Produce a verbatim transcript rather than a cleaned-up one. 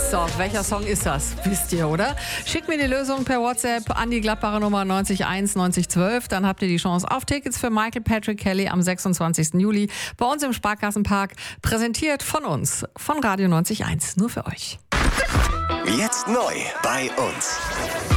So, welcher Song ist das? Wisst ihr, oder? Schickt mir die Lösung per WhatsApp an die Gladbacher Nummer neunzig eins neunzig zwölf. Dann habt ihr die Chance auf Tickets für Michael Patrick Kelly am sechsundzwanzigsten Juli bei uns im Sparkassenpark. Präsentiert von uns, von Radio neunzig eins. Nur für euch. Jetzt neu bei uns.